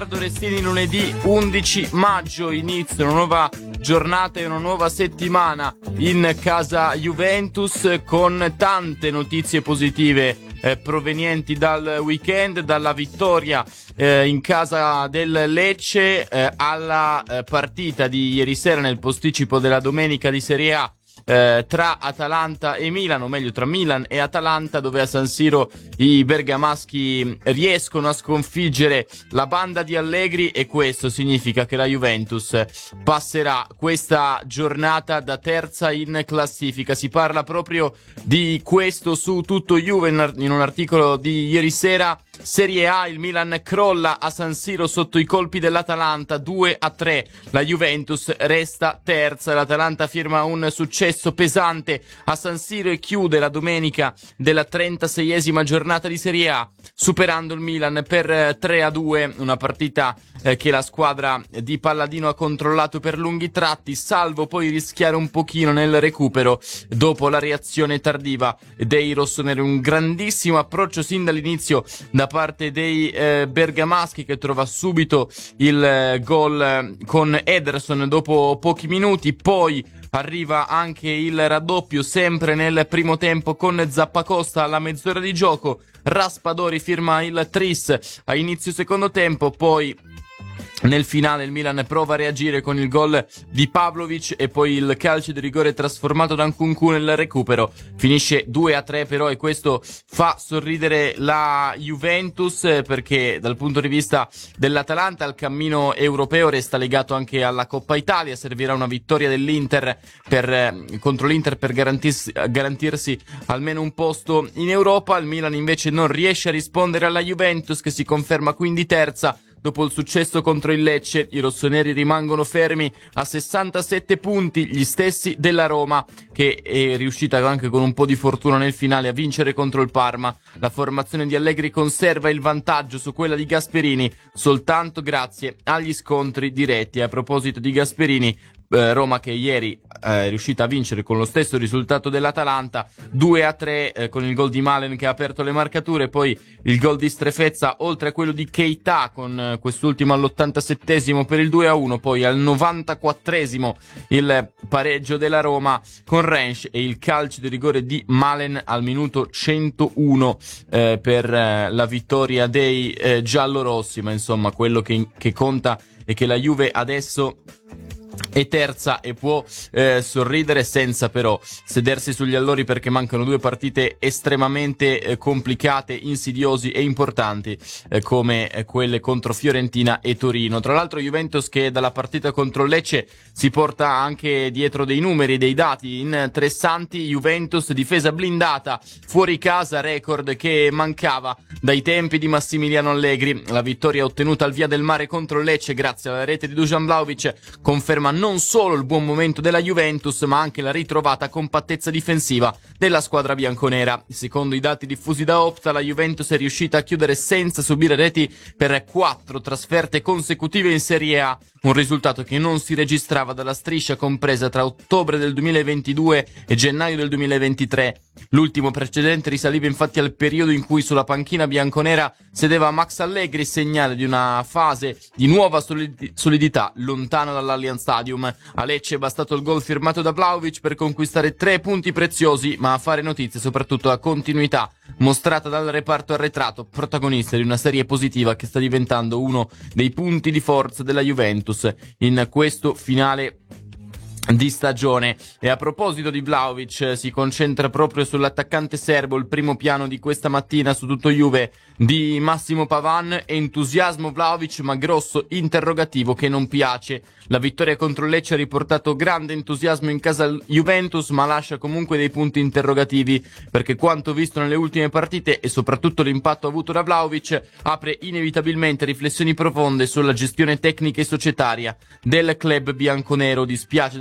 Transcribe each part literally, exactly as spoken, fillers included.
Dorestini, lunedì undici maggio, inizia una nuova giornata e una nuova settimana in casa Juventus con tante notizie positive eh, provenienti dal weekend, dalla vittoria eh, in casa del Lecce eh, alla eh, partita di ieri sera nel posticipo della domenica di Serie A Eh, tra Atalanta e Milan, o meglio tra Milan e Atalanta, dove a San Siro i bergamaschi riescono a sconfiggere la banda di Allegri, e questo significa che la Juventus passerà questa giornata da terza in classifica. Si parla proprio di questo su Tutto Juve in un articolo di ieri sera. Serie A, il Milan crolla a San Siro sotto i colpi dell'Atalanta due a tre, la Juventus resta terza, l'Atalanta firma un successo pesante a San Siro e chiude la domenica della trentaseiesima giornata di Serie A superando il Milan per tre a due, una partita eh, che la squadra di Palladino ha controllato per lunghi tratti, salvo poi rischiare un pochino nel recupero dopo la reazione tardiva dei rossoneri. Un grandissimo approccio sin dall'inizio da parte dei eh, bergamaschi, che trova subito il eh, gol eh, con Ederson dopo pochi minuti. Poi arriva anche il raddoppio sempre nel primo tempo con Zappacosta alla mezz'ora di gioco. Raspadori firma il tris a inizio secondo tempo, poi nel finale il Milan prova a reagire con il gol di Pavlovic e poi il calcio di rigore trasformato da Nkunku nel recupero. Finisce due a tre però, e questo fa sorridere la Juventus, perché dal punto di vista dell'Atalanta il cammino europeo resta legato anche alla Coppa Italia. Servirà una vittoria dell'Inter per, contro l'Inter per garantirsi, garantirsi almeno un posto in Europa. Il Milan invece non riesce a rispondere alla Juventus, che si conferma quindi terza. Dopo il successo contro il Lecce, i rossoneri rimangono fermi a sessantasette punti, gli stessi della Roma, che è riuscita anche con un po' di fortuna nel finale a vincere contro il Parma. La formazione di Allegri conserva il vantaggio su quella di Gasperini soltanto grazie agli scontri diretti. A proposito di Gasperini, Eh, Roma che ieri eh, è riuscita a vincere con lo stesso risultato dell'Atalanta due a tre eh, con il gol di Malen che ha aperto le marcature, poi il gol di Strefezza oltre a quello di Keita con eh, quest'ultimo all'ottantasettesimo per il due a uno, poi al novantaquattresimo il pareggio della Roma con Rensch e il calcio di rigore di Malen al minuto centouno eh, per eh, la vittoria dei eh, giallorossi. Ma insomma quello che, che conta è che la Juve adesso è terza e può eh, sorridere senza però sedersi sugli allori, perché mancano due partite estremamente eh, complicate, insidiosi e importanti eh, come eh, quelle contro Fiorentina e Torino. Tra l'altro Juventus che dalla partita contro Lecce si porta anche dietro dei numeri, dei dati interessanti. Juventus difesa blindata fuori casa, record che mancava dai tempi di Massimiliano Allegri. La vittoria ottenuta al Via del Mare contro Lecce grazie alla rete di Dusan Vlahovic conferma non solo il buon momento della Juventus, ma anche la ritrovata compattezza difensiva della squadra bianconera. Secondo i dati diffusi da Opta, la Juventus è riuscita a chiudere senza subire reti per quattro trasferte consecutive in Serie A, un risultato che non si registrava dalla striscia compresa tra ottobre del duemilaventidue e gennaio del duemilaventitré. L'ultimo precedente risaliva infatti al periodo in cui sulla panchina bianconera sedeva Max Allegri, segnale di una fase di nuova solid- solidità lontano dall'Allianz Stadium. A Lecce è bastato il gol firmato da Vlahovic per conquistare tre punti preziosi, ma a fare notizia soprattutto la continuità mostrata dal reparto arretrato, protagonista di una serie positiva che sta diventando uno dei punti di forza della Juventus in questo finale di stagione. E a proposito di Vlahovic, si concentra proprio sull'attaccante serbo il primo piano di questa mattina su Tutto Juve di Massimo Pavan. Entusiasmo Vlahovic, ma grosso interrogativo che non piace. La vittoria contro Lecce ha riportato grande entusiasmo in casa Juventus, ma lascia comunque dei punti interrogativi, perché quanto visto nelle ultime partite e soprattutto l'impatto avuto da Vlahovic apre inevitabilmente riflessioni profonde sulla gestione tecnica e societaria del club bianconero. Dispiace dover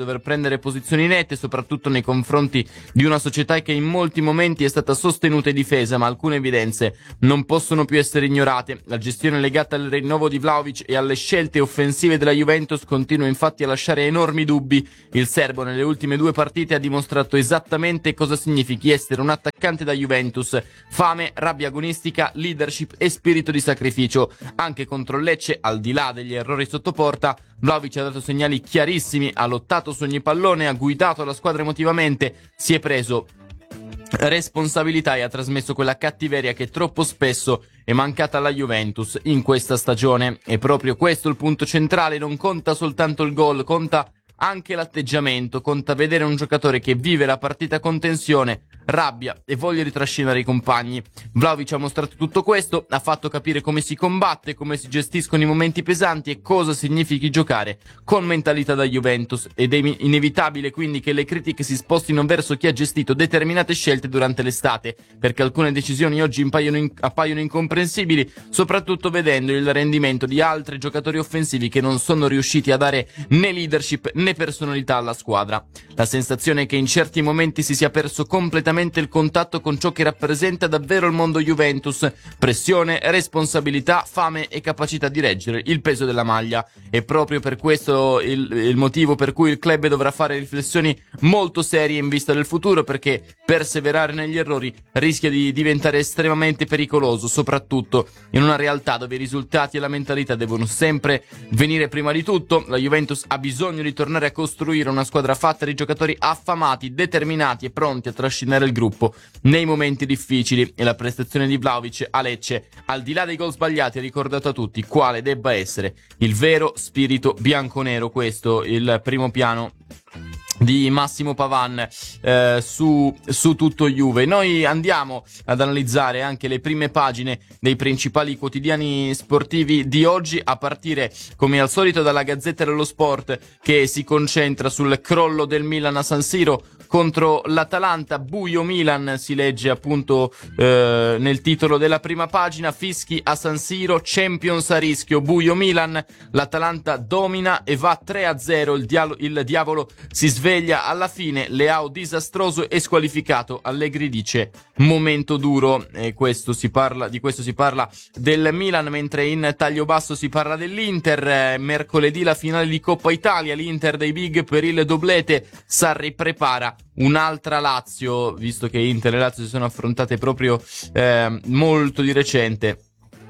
dover prendere posizioni nette, soprattutto nei confronti di una società che in molti momenti è stata sostenuta e difesa, ma alcune evidenze non possono più essere ignorate. La gestione legata al rinnovo di Vlahovic e alle scelte offensive della Juventus continua infatti a lasciare enormi dubbi. Il serbo nelle ultime due partite ha dimostrato esattamente cosa significhi essere un attaccante da Juventus: fame, rabbia agonistica, leadership e spirito di sacrificio. Anche contro Lecce, al di là degli errori sotto porta, Vlahovic ha dato segnali chiarissimi, ha lottato su ogni pallone, ha guidato la squadra emotivamente, si è preso responsabilità e ha trasmesso quella cattiveria che troppo spesso è mancata alla Juventus in questa stagione. È proprio questo il punto centrale: non conta soltanto il gol, conta anche l'atteggiamento, conta vedere un giocatore che vive la partita con tensione, rabbia e voglia di trascinare i compagni. Vlahovic ha mostrato tutto questo, ha fatto capire come si combatte, come si gestiscono i momenti pesanti e cosa significhi giocare con mentalità da Juventus, ed è inevitabile quindi che le critiche si spostino verso chi ha gestito determinate scelte durante l'estate, perché alcune decisioni oggi appaiono, in, appaiono incomprensibili, soprattutto vedendo il rendimento di altri giocatori offensivi che non sono riusciti a dare né leadership né personalità alla squadra. La sensazione è che in certi momenti si sia perso completamente il contatto con ciò che rappresenta davvero il mondo Juventus: pressione, responsabilità, fame e capacità di reggere il peso della maglia. È proprio per questo il, il motivo per cui il club dovrà fare riflessioni molto serie in vista del futuro, perché perseverare negli errori rischia di diventare estremamente pericoloso, soprattutto in una realtà dove i risultati e la mentalità devono sempre venire prima di tutto. La Juventus ha bisogno di tornare a costruire una squadra fatta di giocatori affamati, determinati e pronti a trascinare il gruppo nei momenti difficili, e la prestazione di Vlahovic a Lecce, al di là dei gol sbagliati, ha ricordato a tutti quale debba essere il vero spirito bianconero. Questo il primo piano di Massimo Pavan eh, su, su tutto Juve. Noi andiamo ad analizzare anche le prime pagine dei principali quotidiani sportivi di oggi, a partire come al solito dalla Gazzetta dello Sport, che si concentra sul crollo del Milan a San Siro contro l'Atalanta. Buio Milan, si legge appunto eh, nel titolo della prima pagina. Fischi a San Siro, Champions a rischio, buio Milan, l'Atalanta domina e va tre a zero, il, dialo- il diavolo si sveglia alla fine, Leao disastroso e squalificato, Allegri dice momento duro. E questo si parla, di questo si parla del Milan, mentre in taglio basso si parla dell'Inter. Eh, mercoledì la finale di Coppa Italia, l'Inter dei big per il doblete, Sarri prepara un'altra Lazio, visto che Inter e Lazio si sono affrontate proprio eh, molto di recente,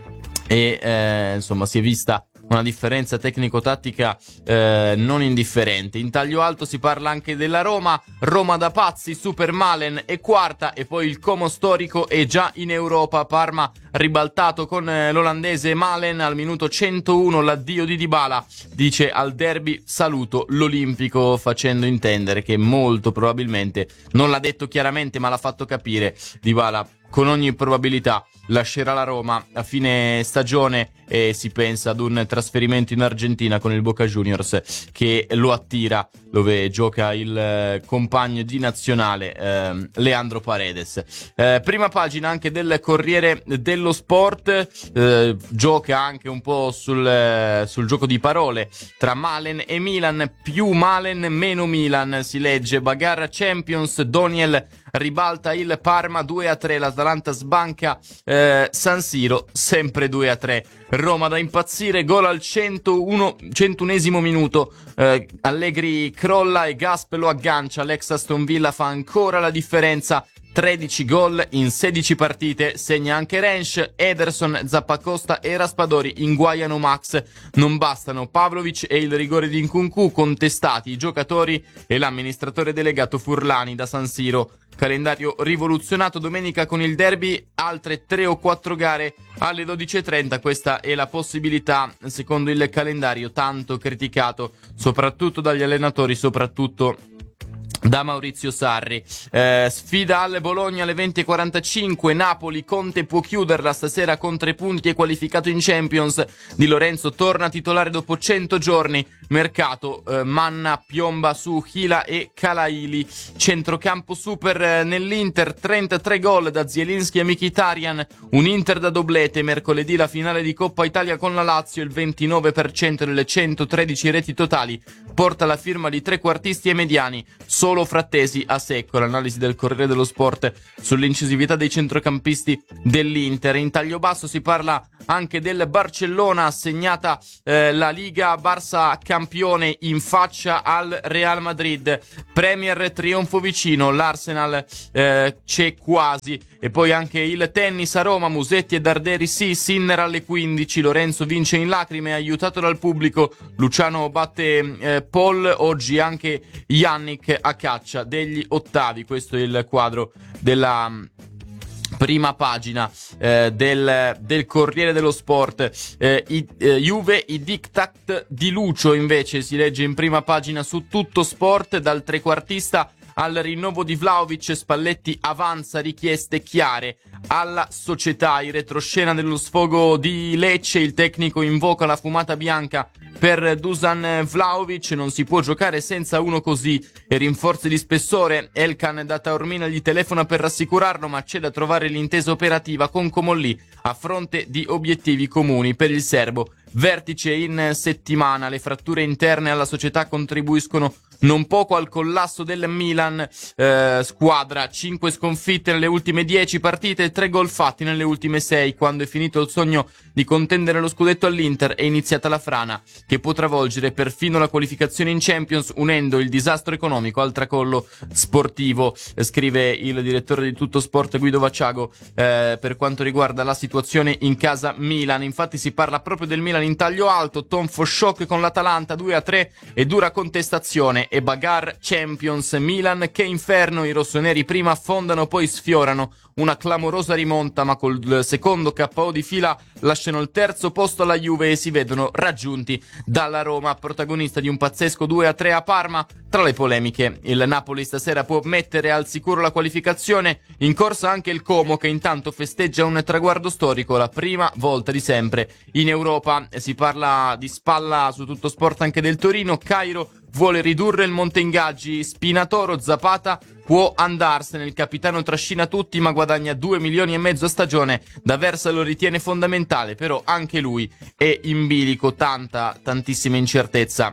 e eh, insomma si è vista una differenza tecnico-tattica eh, non indifferente. In taglio alto si parla anche della Roma, Roma da pazzi, Super Malen è quarta, e poi il Como storico è già in Europa. Parma ribaltato con eh, l'olandese Malen al minuto centouno, l'addio di Dybala, dice al derby saluto l'Olimpico, facendo intendere che molto probabilmente, non l'ha detto chiaramente ma l'ha fatto capire, Dybala con ogni probabilità lascerà la Roma a fine stagione, e si pensa ad un trasferimento in Argentina con il Boca Juniors che lo attira, dove gioca il eh, compagno di nazionale eh, Leandro Paredes. Eh, prima pagina anche del Corriere dello Sport, eh, gioca anche un po' sul, eh, sul gioco di parole tra Malen e Milan, più Malen meno Milan, si legge. Bagarra Champions, Doniel ribalta il Parma due a tre, l'Atalanta sbanca eh, San Siro sempre due a tre. Roma da impazzire, gol al centouno, centunesimo minuto, eh, Allegri crolla e Gasp lo aggancia, l'ex Aston Villa fa ancora la differenza, tredici gol in sedici partite, segna anche Rensch, Ederson, Zappacosta e Raspadori inguaiano Max, non bastano Pavlovic e il rigore di Nkunku, contestati i giocatori e l'amministratore delegato Furlani da San Siro. Calendario rivoluzionato domenica con il derby, altre tre o quattro gare alle dodici e trenta, questa è la possibilità secondo il calendario tanto criticato soprattutto dagli allenatori, soprattutto da Maurizio Sarri. Eh, sfida al Bologna alle venti e quarantacinque, Napoli, Conte può chiuderla stasera con tre punti e qualificato in Champions. Di Lorenzo torna titolare dopo cento giorni, mercato, eh, Manna piomba su Hila e Kalaili. Centrocampo super eh, nell'Inter, trentatré gol da Zielinski e Mkhitaryan, un Inter da doblete. Mercoledì la finale di Coppa Italia con la Lazio, il ventinove per cento delle centotredici reti totali porta la firma di trequartisti e mediani. Solo Frattesi a secco. L'analisi del Corriere dello Sport sull'incisività dei centrocampisti dell'Inter. In taglio basso si parla anche del Barcellona, assegnata eh, la Liga, Barça campione in faccia al Real Madrid. Premier trionfo vicino, l'Arsenal eh, c'è quasi. E poi anche il tennis a Roma, Musetti e Darderi sì, Sinner alle quindici, Lorenzo vince in lacrime aiutato dal pubblico, Luciano batte eh, Paul, oggi anche Yannick a caccia degli ottavi. Questo è il quadro della prima pagina eh, del, del Corriere dello Sport. eh, i, eh, Juve, i diktat di Lucio invece si legge in prima pagina su Tutto Sport. Dal trequartista al rinnovo di Vlahovic, Spalletti avanza richieste chiare alla società. In retroscena dello sfogo di Lecce, il tecnico invoca la fumata bianca per Dusan Vlahovic, non si può giocare senza uno così, e rinforzi di spessore. Elkan da Taormina gli telefona per rassicurarlo, ma c'è da trovare l'intesa operativa con Comolli a fronte di obiettivi comuni per il serbo. Vertice in settimana, le fratture interne alla società contribuiscono non poco al collasso del Milan, eh, squadra cinque sconfitte nelle ultime dieci partite e tre gol fatti nelle ultime sei. Quando è finito il sogno di contendere lo scudetto all'Inter è iniziata la frana che può travolgere perfino la qualificazione in Champions, unendo il disastro economico al tracollo sportivo, eh, scrive il direttore di Tutto Sport Guido Vacciago eh, per quanto riguarda la situazione in casa Milan. Infatti si parla proprio del Milan in taglio alto, tonfo shock con l'Atalanta due a tre e dura contestazione e bagarre Champions. Milan che inferno, i rossoneri prima affondano poi sfiorano, una clamorosa rimonta, ma col secondo K O di fila lasciano il terzo posto alla Juve e si vedono raggiunti dalla Roma, protagonista di un pazzesco due a tre a Parma. Tra le polemiche, il Napoli stasera può mettere al sicuro la qualificazione, in corsa anche il Como che intanto festeggia un traguardo storico, la prima volta di sempre in Europa. Si parla di spalla su Tutto Sport anche del Torino, Cairo vuole ridurre il monte ingaggi, Spinatoro, Zapata può andarsene, il capitano trascina tutti ma guadagna due milioni e mezzo a stagione, D'Aversa lo ritiene fondamentale, però anche lui è in bilico, tanta, tantissima incertezza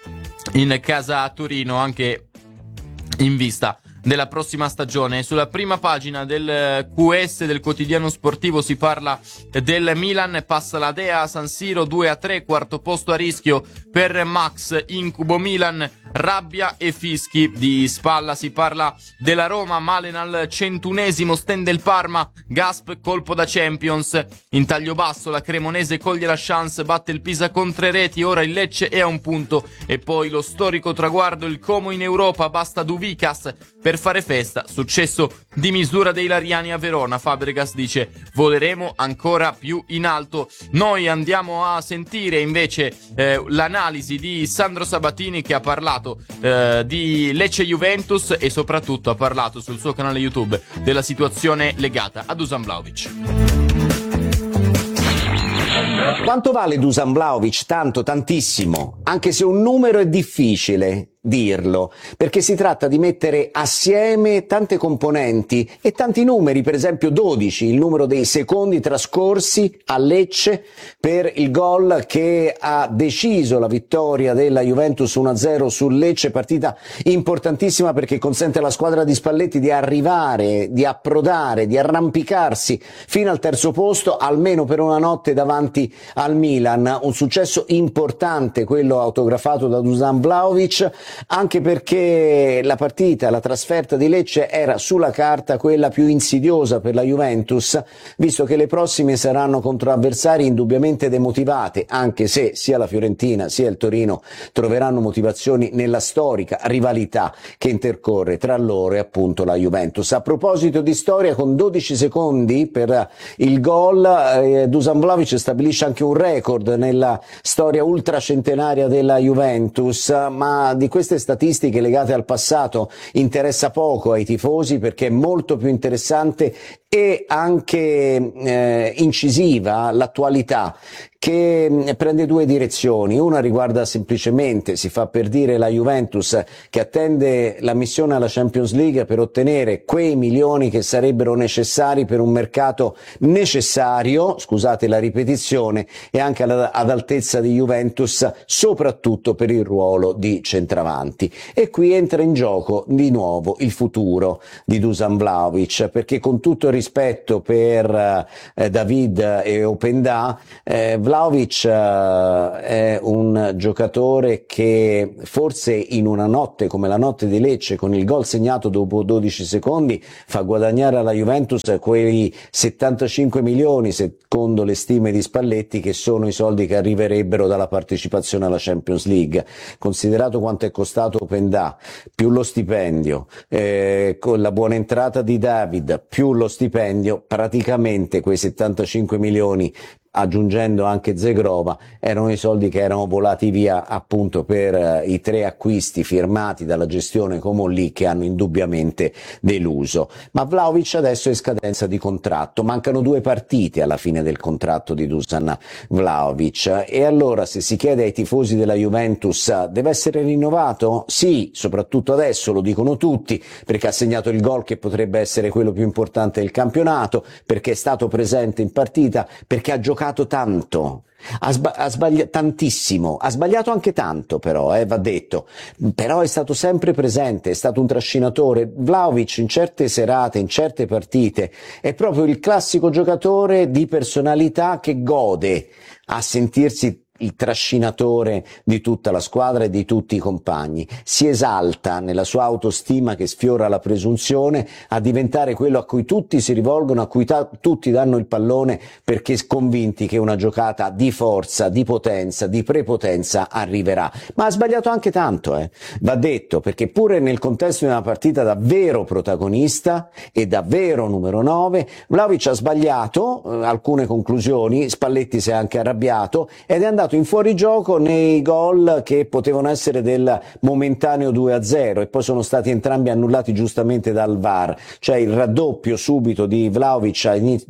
in casa a Torino anche in vista della prossima stagione. Sulla prima pagina del Q S del quotidiano sportivo si parla del Milan, passa la Dea a San Siro due a tre, quarto posto a rischio per Max, incubo Milan, rabbia e fischi. Di spalla si parla della Roma, Malen al centunesimo stende il Parma, Gasp colpo da Champions. In taglio basso la Cremonese coglie la chance, batte il Pisa con tre reti, ora il Lecce è a un punto e poi lo storico traguardo, il Como in Europa, basta Duvikas per fare festa, successo di misura dei Lariani a Verona. Fabregas dice voleremo ancora più in alto. Noi andiamo a sentire invece eh, l'analisi di Sandro Sabatini che ha parlato eh, di Lecce Juventus e soprattutto ha parlato sul suo canale YouTube della situazione legata a Dusan Vlahovic. Quanto vale Dusan Vlahovic? Tanto, tantissimo, anche se un numero è difficile dirlo, perché si tratta di mettere assieme tante componenti e tanti numeri, per esempio dodici, il numero dei secondi trascorsi a Lecce per il gol che ha deciso la vittoria della Juventus uno a zero sul Lecce, partita importantissima perché consente alla squadra di Spalletti di arrivare, di approdare, di arrampicarsi fino al terzo posto, almeno per una notte davanti al Milan. Un successo importante quello autografato da Dusan Vlahovic, anche perché la partita, la trasferta di Lecce era sulla carta quella più insidiosa per la Juventus, visto che le prossime saranno contro avversari indubbiamente demotivate, anche se sia la Fiorentina sia il Torino troveranno motivazioni nella storica rivalità che intercorre tra loro e appunto la Juventus. A proposito di storia, con dodici secondi per il gol, eh, Dusan Vlahovic stabilisce anche un record nella storia ultracentenaria della Juventus, ma di questo queste statistiche legate al passato interessa poco ai tifosi, perché è molto più interessante e anche eh, incisiva l'attualità, che prende due direzioni. Una riguarda semplicemente, si fa per dire, la Juventus che attende l'ammissione alla Champions League per ottenere quei milioni che sarebbero necessari per un mercato necessario, scusate la ripetizione, e anche ad, ad altezza di Juventus, soprattutto per il ruolo di centravanti. E qui entra in gioco di nuovo il futuro di Dusan Vlahovic, perché con tutto il rispetto per eh, David e Openda, eh, Vlahovic uh, è un giocatore che forse in una notte come la notte di Lecce, con il gol segnato dopo dodici secondi, fa guadagnare alla Juventus quei settantacinque milioni, secondo le stime di Spalletti, che sono i soldi che arriverebbero dalla partecipazione alla Champions League. Considerato quanto è costato Openda, più lo stipendio, eh, con la buona entrata di David, più lo stipendio, praticamente quei settantacinque milioni, aggiungendo anche Zegrova, erano i soldi che erano volati via appunto per uh, i tre acquisti firmati dalla gestione Comolli, che hanno indubbiamente deluso. Ma Vlahovic adesso è in scadenza di contratto, mancano due partite alla fine del contratto di Dusan Vlahovic, e allora se si chiede ai tifosi della Juventus, deve essere rinnovato? Sì, soprattutto adesso, lo dicono tutti, perché ha segnato il gol che potrebbe essere quello più importante del campionato, perché è stato presente in partita, perché ha giocato tanto, ha, sba- ha sbagliato tantissimo, ha sbagliato anche tanto però, eh, va detto, però è stato sempre presente, è stato un trascinatore. Vlahovic in certe serate, in certe partite, è proprio il classico giocatore di personalità che gode a sentirsi il trascinatore di tutta la squadra e di tutti i compagni, si esalta nella sua autostima che sfiora la presunzione a diventare quello a cui tutti si rivolgono, a cui ta- tutti danno il pallone, perché convinti che una giocata di forza, di potenza, di prepotenza arriverà. Ma ha sbagliato anche tanto, eh. va detto, perché pure nel contesto di una partita davvero protagonista e davvero numero nove, Vlahovic ha sbagliato eh, alcune conclusioni, Spalletti si è anche arrabbiato ed è andato in fuorigioco nei gol che potevano essere del momentaneo due a zero e poi sono stati entrambi annullati giustamente dal V A R, cioè il raddoppio subito di Vlahovic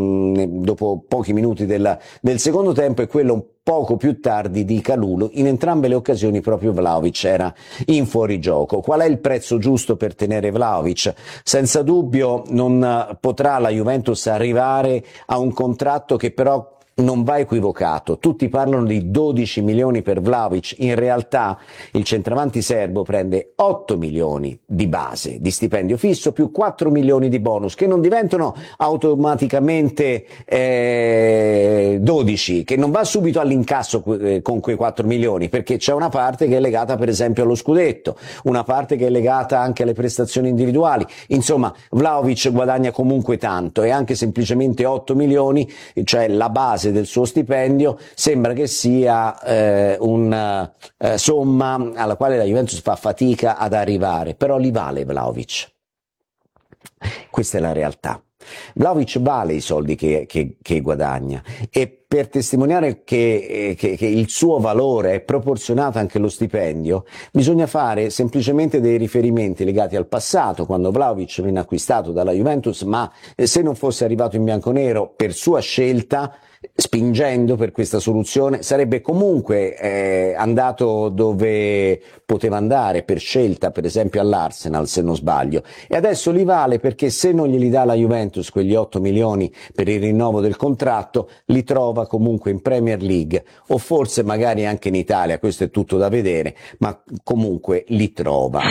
dopo pochi minuti del, del secondo tempo e quello un poco più tardi di Kalulu. In entrambe le occasioni proprio Vlahovic era in fuorigioco. Qual è il prezzo giusto per tenere Vlahovic? Senza dubbio non potrà la Juventus arrivare a un contratto che però non va equivocato. Tutti parlano di dodici milioni per Vlahovic, in realtà il centravanti serbo prende otto milioni di base di stipendio fisso più quattro milioni di bonus, che non diventano automaticamente eh, dodici, che non va subito all'incasso eh, con quei quattro milioni, perché c'è una parte che è legata per esempio allo scudetto, una parte che è legata anche alle prestazioni individuali. Insomma, Vlahovic guadagna comunque tanto, e anche semplicemente otto milioni, cioè la base del suo stipendio, sembra che sia eh, una eh, somma alla quale la Juventus fa fatica ad arrivare, però li vale Vlahovic. Questa è la realtà. Vlahovic vale i soldi che, che, che guadagna, e per testimoniare che, che, che il suo valore è proporzionato anche allo stipendio, bisogna fare semplicemente dei riferimenti legati al passato, quando Vlahovic venne acquistato dalla Juventus, ma se non fosse arrivato in bianconero per sua scelta, spingendo per questa soluzione, sarebbe comunque eh, andato dove poteva andare per scelta, per esempio all'Arsenal, se non sbaglio, e adesso li vale perché se non glieli dà la Juventus quegli otto milioni per il rinnovo del contratto, li trova comunque in Premier League, o forse magari anche in Italia, questo è tutto da vedere, ma comunque li trova.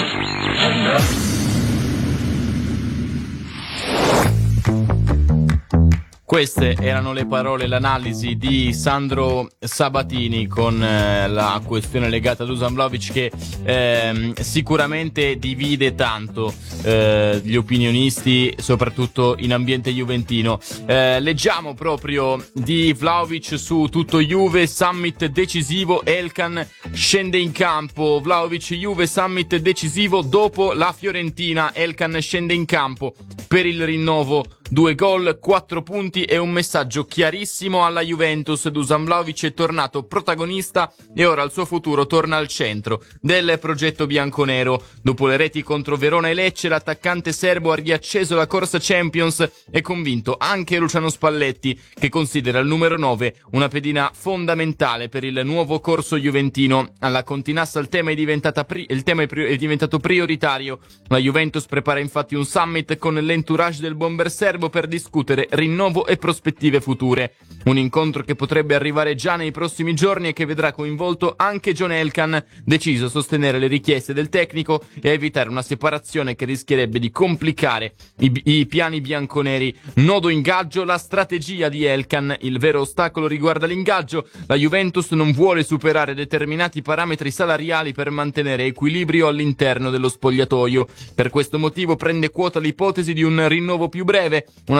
Queste erano le parole, l'analisi di Sandro Sabatini con eh, la questione legata ad Dusan Vlahovic, che eh, sicuramente divide tanto eh, gli opinionisti, soprattutto in ambiente juventino. Eh, leggiamo proprio di Vlahovic su Tutto Juve: summit decisivo, Elkan scende in campo. Vlahovic, Juve, summit decisivo dopo la Fiorentina, Elkan scende in campo per il rinnovo. Due gol, quattro punti è un messaggio chiarissimo alla Juventus. Dusan Vlahovic è tornato protagonista e ora il suo futuro torna al centro del progetto bianconero. Dopo le reti contro Verona e Lecce, l'attaccante serbo ha riacceso la corsa Champions e convinto anche Luciano Spalletti, che considera il numero nove una pedina fondamentale per il nuovo corso juventino. Alla Continassa il tema è, diventata pri- il tema è, pri- è diventato prioritario. La Juventus prepara infatti un summit con l'entourage del bomber serbo per discutere rinnovo e prospettive future. Un incontro che potrebbe arrivare già nei prossimi giorni e che vedrà coinvolto anche John Elkann, deciso a sostenere le richieste del tecnico e a evitare una separazione che rischierebbe di complicare i, i piani bianconeri. Nodo ingaggio, la strategia di Elkann. Il vero ostacolo riguarda l'ingaggio. La Juventus non vuole superare determinati parametri salariali per mantenere equilibrio all'interno dello spogliatoio. Per questo motivo prende quota l'ipotesi di un rinnovo più breve, una